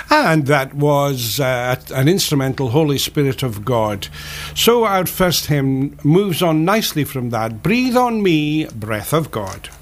And that was an instrumental, Holy Spirit of God. So our first hymn moves on nicely from that. Breathe on me, breath of God.